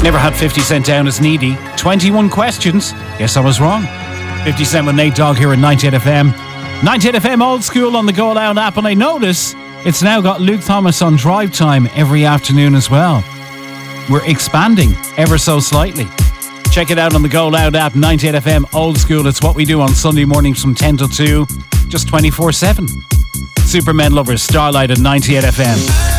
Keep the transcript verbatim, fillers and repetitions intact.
Never had fifty Cent down as needy. twenty-one questions. Guess I was wrong. fifty Cent with Nate Dogg here at ninety-eight F M. ninety-eight F M Old School on the Go Loud app, and I notice it's now got Luke Thomas on drive time every afternoon as well. We're expanding ever so slightly. Check it out on the Go Loud app, ninety-eight F M Old School. It's what we do on Sunday mornings from ten till two, just twenty-four seven. Supermen Lovers, Starlight at ninety-eight F M.